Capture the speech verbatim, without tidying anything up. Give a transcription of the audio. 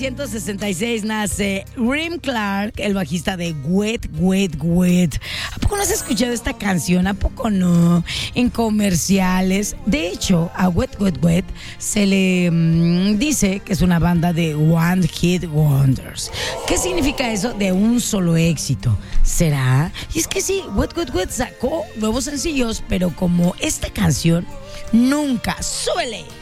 mil novecientos sesenta y seis nace Rem Clark, el bajista de Wet, Wet, Wet. ¿A poco no has escuchado esta canción? ¿A poco no? En comerciales. De hecho, a Wet, Wet, Wet se le mmm, dice que es una banda de One Hit Wonders. ¿Qué significa eso? De un solo éxito. ¿Será? Y es que sí, Wet, Wet, Wet sacó nuevos sencillos, pero como esta canción, nunca. ¡Súbele!